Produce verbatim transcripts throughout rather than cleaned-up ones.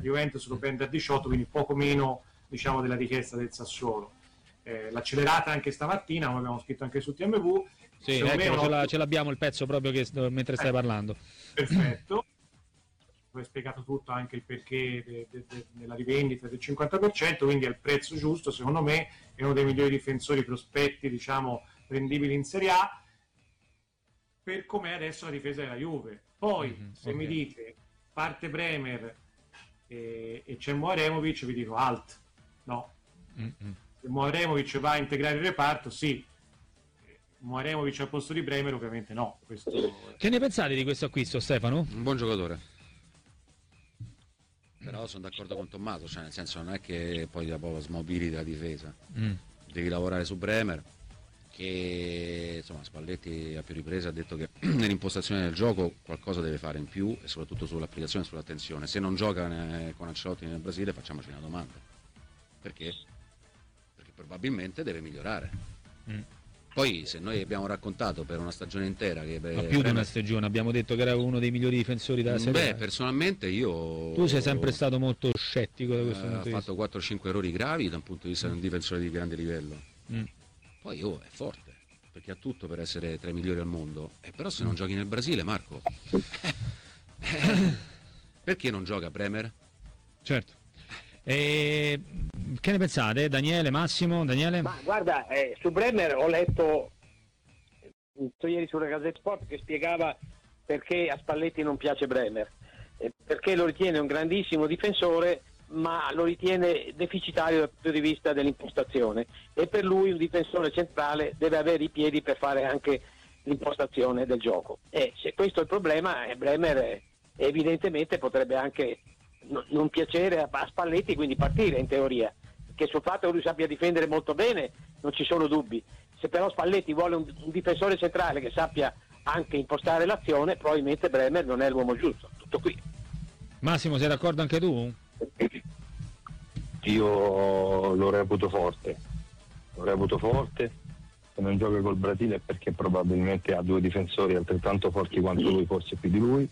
Juventus lo prende a diciotto, quindi poco meno, diciamo, della richiesta del Sassuolo. Eh, l'accelerata anche stamattina, come abbiamo scritto anche su T M V. Sì, ecco, ce, la, ce l'abbiamo il pezzo proprio che, mentre stai eh, parlando. Perfetto. Ho spiegato tutto, anche il perché de, de, de, della rivendita del cinquanta per cento, quindi è il prezzo giusto, secondo me è uno dei migliori difensori prospetti, diciamo, prendibili in Serie A, per com'è adesso la difesa della Juve. Poi, mm-hmm, se okay. mi dite, parte Bremer e, e c'è Moaremovic, vi dico alt, no. Mm-hmm. Se Moaremovic va a integrare il reparto, sì. Moaremovic al posto di Bremer, ovviamente no. Questo... Che ne pensate di questo acquisto, Stefano? Un buon giocatore. Però sono d'accordo con Tommaso, cioè nel senso non è che poi dopo smobiliti la difesa, mm. devi lavorare su Bremer, che insomma Spalletti a più riprese ha detto che nell'impostazione del gioco qualcosa deve fare in più e soprattutto sull'applicazione e sull'attenzione. Se non gioca ne, con Ancelotti nel Brasile, facciamoci una domanda, perché? Perché probabilmente deve migliorare. Mm. Poi se noi abbiamo raccontato per una stagione intera che beh, ma più Bremer... di una stagione, abbiamo detto che era uno dei migliori difensori della Serie A. Beh, personalmente io... Tu sei sempre stato molto scettico da questo eh, punto di vista. Ha fatto quattro cinque errori gravi da un punto di vista di un difensore di grande livello. Mm. Poi oh, è forte, perché ha tutto per essere tra i migliori al mondo. Eh, però se non mm. giochi nel Brasile, Marco, eh, perché non gioca Bremer? Certo. E che ne pensate, Daniele, Massimo? Daniele? Ma guarda, eh, su Bremer ho letto ieri sulla Gazzetta Sport che spiegava perché a Spalletti non piace Bremer, eh, perché lo ritiene un grandissimo difensore, ma lo ritiene deficitario dal punto di vista dell'impostazione, e per lui un difensore centrale deve avere i piedi per fare anche l'impostazione del gioco. E se questo è il problema, eh, Bremer eh, evidentemente potrebbe anche non piacere a Spalletti, quindi partire in teoria, che sul fatto che lui sappia difendere molto bene non ci sono dubbi. Se però Spalletti vuole un, un difensore centrale che sappia anche impostare l'azione, probabilmente Bremer non è l'uomo giusto. Tutto qui. Massimo, sei d'accordo anche tu? Io lo reputo forte lo reputo forte se non gioca col Brasile è perché probabilmente ha due difensori altrettanto forti quanto lui, forse più di lui.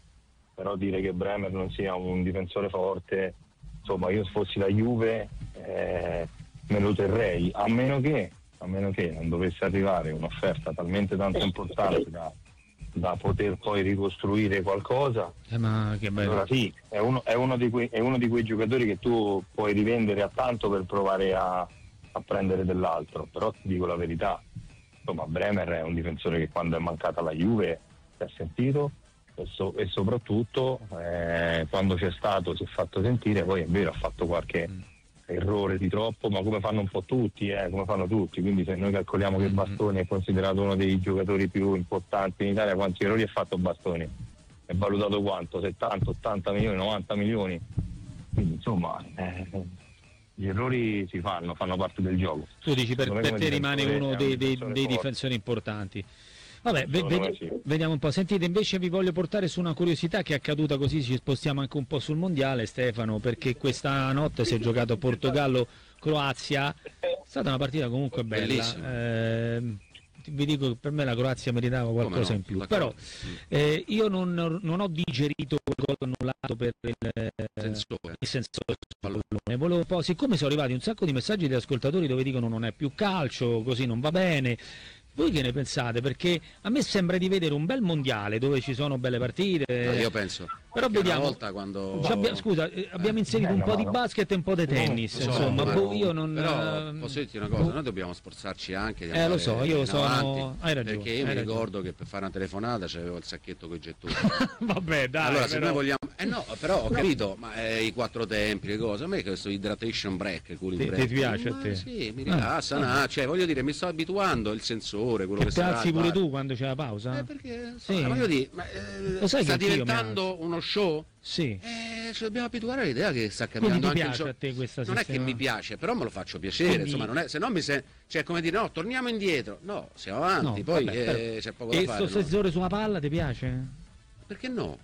Però dire che Bremer non sia un difensore forte, insomma, io se fossi la Juve eh, me lo terrei, a meno che a meno che non dovesse arrivare un'offerta talmente tanto importante da, da poter poi ricostruire qualcosa. Eh, ma che bello. Allora sì, è uno, è, uno di quei, è uno di quei giocatori che tu puoi rivendere a tanto per provare a, a prendere dell'altro, però ti dico la verità, insomma, Bremer è un difensore che quando è mancata la Juve si è sentito. E, so, e soprattutto eh, quando c'è stato si è fatto sentire, poi è vero ha fatto qualche mm. errore di troppo, ma come fanno un po' tutti, eh, come fanno tutti, quindi se noi calcoliamo che Bastoni è considerato uno dei giocatori più importanti in Italia, quanti errori ha fatto Bastoni? È valutato quanto? settanta, ottanta milioni, novanta milioni, quindi insomma eh, gli errori si fanno, fanno parte del gioco. Tu dici per, per te rimane uno dei, dei, dei difensori importanti. Vabbè, ve, ve, sì. Vediamo un po'. Sentite, invece vi voglio portare su una curiosità che è accaduta, così ci spostiamo anche un po' sul mondiale, Stefano, perché questa notte si è giocato Portogallo-Croazia, è stata una partita comunque bella. Eh, vi dico che per me la Croazia meritava qualcosa no? in più, però eh, io non, non ho digerito quel gol annullato per il sensore, il sensore pallone. Volevo un po', siccome sono arrivati un sacco di messaggi di ascoltatori dove dicono non è più calcio, così non va bene. Voi che ne pensate? Perché a me sembra di vedere un bel mondiale dove ci sono belle partite. No, io penso. Però vediamo. Una volta quando... abbia, scusa, abbiamo inserito eh, un no, po' no. di basket e un po' di tennis. So, insomma, ma boh, io non. Però posso dirti una cosa: noi dobbiamo sforzarci anche di andare eh, lo so, io sono. Avanti, hai ragione. Perché io mi ragione. ricordo che per fare una telefonata c'avevo il sacchetto con i gettoni. Vabbè, dai. Allora, però... se noi vogliamo. Eh no, però ho capito, ma eh, i quattro tempi, le cose. A me questo hydration break, cooling ti, break. Ti piace ma, a te? Sì, mi rilassa, ah, no, cioè voglio dire, mi sto abituando il sensore, quello che, che sarà. Ti pure tu quando c'è la pausa? Eh, perché sì. so, voglio dire, ma, eh, lo sai sta diventando uno show? Sì. Eh, ci dobbiamo abituare all'idea che sta cambiando anche il gioco. A te questa non sistema... è che mi piace, però me lo faccio piacere, quindi... insomma, non è, se no mi se... cioè come dire no, torniamo indietro. No, siamo avanti, no, poi vabbè, eh, c'è poco e da fare. E sto sensore no? Sulla palla ti piace? Perché no? Mm.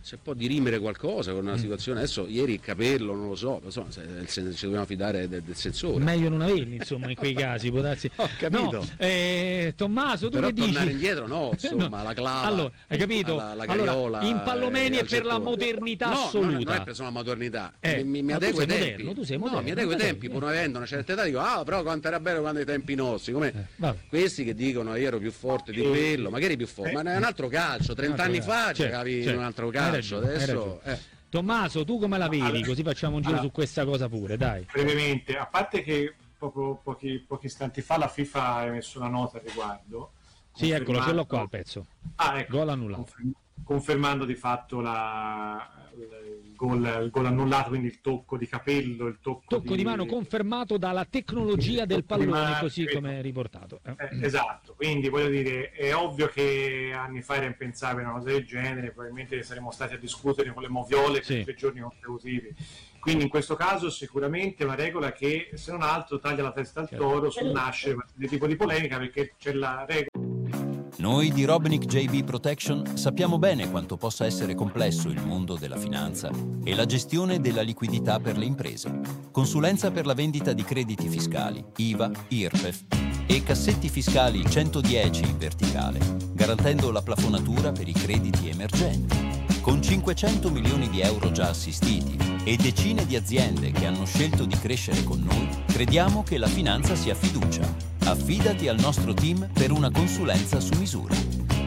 se può dirimere qualcosa con una situazione. Adesso ieri Capello non lo so, insomma, se, se ci dobbiamo fidare del, del sensore. Meglio non averli, insomma, in quei casi può darsi. Ho capito. No, eh, Tommaso, tu però che dici? Tornare indietro no, insomma, no. la clava. Allora, hai capito? La, la allora, in Pallomeni è per la modernità no, assoluta. Non è per la modernità. Eh, mi, mi adeguo ai tempi. Moderno, tu sei moderno, no, mi adeguo ai tempi, pur avendo una certa età dico "Ah, però quanto era bello quando ai tempi nostri". Come eh, questi che dicono "Io ero più forte di quello", magari più forte, ma è un altro calcio, trent'anni fa giocavi in un altro calcio, adesso eh. Tommaso, tu come la vedi? Allora, così facciamo un giro allora, su questa cosa pure, dai. Brevemente, a parte che proprio pochi, pochi istanti fa la FIFA ha emesso una nota al riguardo. Sì, eccolo, ce l'ho qua il pezzo. Ah, ecco. Gol annullato. Confermando di fatto la, il, gol, il gol annullato, quindi il tocco di Capello, il tocco, tocco di... di mano confermato dalla tecnologia del pallone, mano, così come è riportato. Eh, esatto, quindi voglio dire, è ovvio che anni fa era impensabile una cosa del genere, probabilmente saremmo stati a discutere con le moviole per sì. tre giorni consecutivi. Quindi in questo caso sicuramente è una regola che, se non altro, taglia la testa al toro sul nascere di tipo di polemica, perché c'è la regola. Noi di Robnik J B Protection sappiamo bene quanto possa essere complesso il mondo della finanza e la gestione della liquidità per le imprese. Consulenza per la vendita di crediti fiscali, I V A, I R P E F e cassetti fiscali centodieci in verticale, garantendo la plafonatura per i crediti emergenti. Con cinquecento milioni di euro già assistiti e decine di aziende che hanno scelto di crescere con noi, crediamo che la finanza sia fiducia. Affidati al nostro team per una consulenza su misura.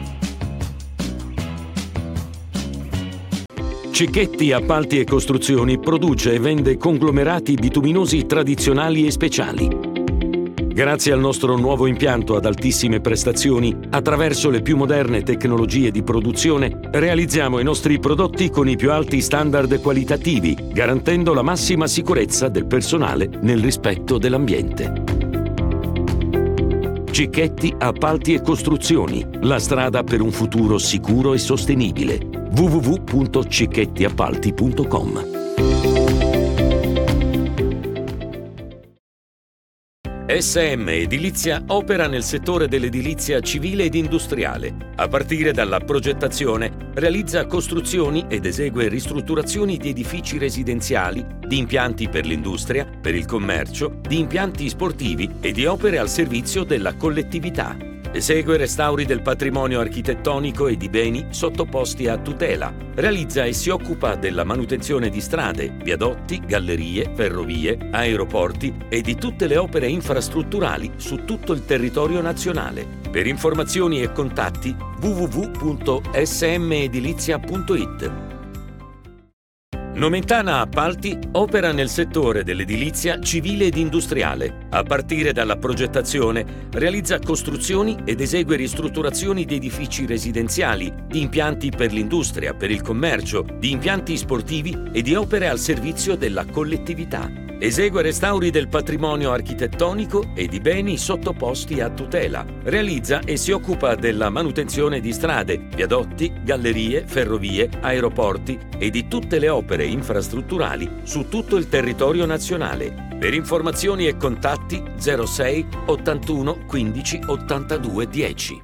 Cicchetti Appalti e Costruzioni produce e vende conglomerati bituminosi tradizionali e speciali. Grazie al nostro nuovo impianto ad altissime prestazioni, attraverso le più moderne tecnologie di produzione, realizziamo i nostri prodotti con i più alti standard qualitativi, garantendo la massima sicurezza del personale nel rispetto dell'ambiente. Cicchetti Appalti e Costruzioni, la strada per un futuro sicuro e sostenibile. w w w punto cicchetti appalti punto com. S M Edilizia opera nel settore dell'edilizia civile ed industriale. A partire dalla progettazione, realizza costruzioni ed esegue ristrutturazioni di edifici residenziali, di impianti per l'industria, per il commercio, di impianti sportivi e di opere al servizio della collettività. Esegue restauri del patrimonio architettonico e di beni sottoposti a tutela. Realizza e si occupa della manutenzione di strade, viadotti, gallerie, ferrovie, aeroporti e di tutte le opere infrastrutturali su tutto il territorio nazionale. Per informazioni e contatti w w w punto s m edilizia punto i t. Nomentana Appalti opera nel settore dell'edilizia civile ed industriale. A partire dalla progettazione, realizza costruzioni ed esegue ristrutturazioni di edifici residenziali, di impianti per l'industria, per il commercio, di impianti sportivi e di opere al servizio della collettività. Esegue restauri del patrimonio architettonico e di beni sottoposti a tutela. Realizza e si occupa della manutenzione di strade, viadotti, gallerie, ferrovie, aeroporti e di tutte le opere infrastrutturali su tutto il territorio nazionale. Per informazioni e contatti zero sei ottantuno quindici ottantadue dieci.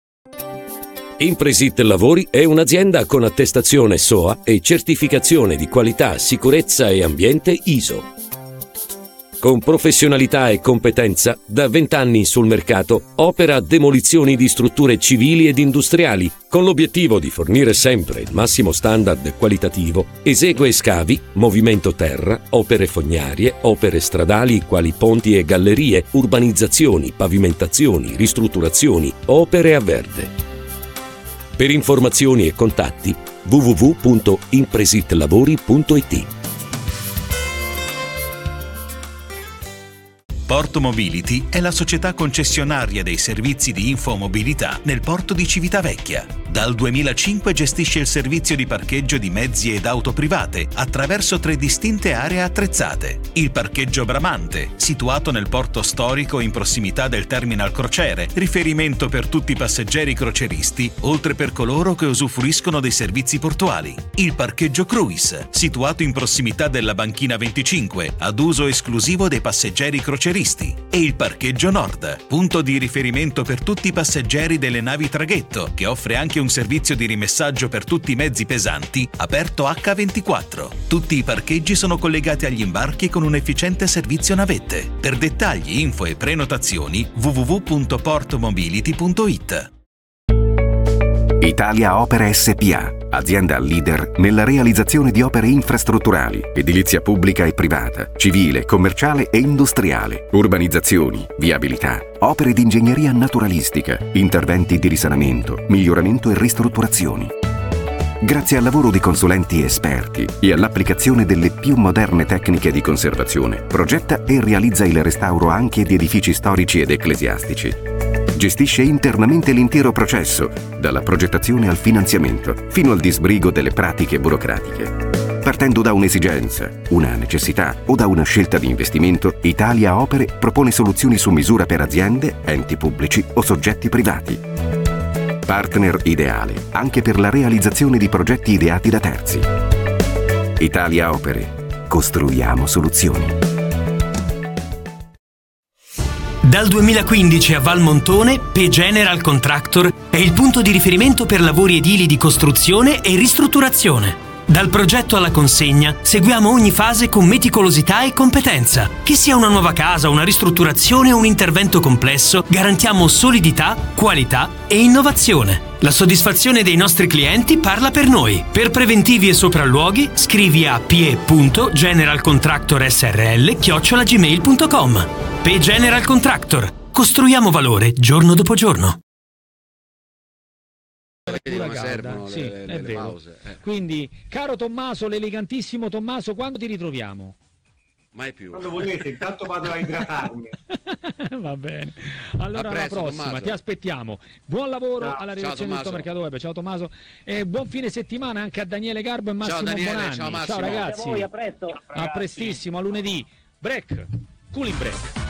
Impresit Lavori è un'azienda con attestazione S O A e certificazione di qualità, sicurezza e ambiente I S O. Con professionalità e competenza, da vent'anni sul mercato, opera demolizioni di strutture civili ed industriali, con l'obiettivo di fornire sempre il massimo standard qualitativo. Esegue scavi, movimento terra, opere fognarie, opere stradali quali ponti e gallerie, urbanizzazioni, pavimentazioni, ristrutturazioni, opere a verde. Per informazioni e contatti w w w punto impresitlavori punto i t. Porto Mobility è la società concessionaria dei servizi di infomobilità nel porto di Civitavecchia. Dal duemilacinque gestisce il servizio di parcheggio di mezzi ed auto private attraverso tre distinte aree attrezzate. Il parcheggio Bramante, situato nel porto storico in prossimità del terminal crociere, riferimento per tutti i passeggeri croceristi, oltre per coloro che usufruiscono dei servizi portuali. Il parcheggio Cruise, situato in prossimità della banchina venticinque, ad uso esclusivo dei passeggeri croceristi. e il Parcheggio Nord, punto di riferimento per tutti i passeggeri delle navi traghetto, che offre anche un servizio di rimessaggio per tutti i mezzi pesanti aperto acca ventiquattro. Tutti i parcheggi sono collegati agli imbarchi con un efficiente servizio navette. Per dettagli, info e prenotazioni w w w punto portmobility punto it. Italia Opere S P A, azienda leader nella realizzazione di opere infrastrutturali, edilizia pubblica e privata, civile, commerciale e industriale, urbanizzazioni, viabilità, opere di ingegneria naturalistica, interventi di risanamento, miglioramento e ristrutturazioni. Grazie al lavoro di consulenti esperti e all'applicazione delle più moderne tecniche di conservazione, progetta e realizza il restauro anche di edifici storici ed ecclesiastici. Gestisce internamente l'intero processo, dalla progettazione al finanziamento, fino al disbrigo delle pratiche burocratiche. Partendo da un'esigenza, una necessità o da una scelta di investimento, Italia Opere propone soluzioni su misura per aziende, enti pubblici o soggetti privati. Partner ideale anche per la realizzazione di progetti ideati da terzi. Italia Opere. Costruiamo soluzioni. Dal duemilaquindici a Valmontone, P General Contractor è il punto di riferimento per lavori edili di costruzione e ristrutturazione. Dal progetto alla consegna seguiamo ogni fase con meticolosità e competenza. Che sia una nuova casa, una ristrutturazione o un intervento complesso, garantiamo solidità, qualità e innovazione. La soddisfazione dei nostri clienti parla per noi. Per preventivi e sopralluoghi scrivi a p e punto general contractor s r l chiocciola gmail punto com. P General Contractor. Costruiamo valore giorno dopo giorno. Servono sì, le, le, è le vero. pause. Eh. Quindi, caro Tommaso, l'elegantissimo Tommaso, quando ti ritroviamo? Mai più. Quando volete, intanto vado a idratarmi. Va bene. Allora, presto, alla prossima, Tommaso. ti aspettiamo. Buon lavoro Ciao. alla Ciao, redazione del tuo Tommaso. mercato web. Ciao Tommaso. E buon fine settimana anche a Daniele Garbo e Massimo Daniele, Bonanni. ciao, Massimo. Ciao ragazzi. A voi, a presto. A prestissimo, a lunedì. Break. Cooling break.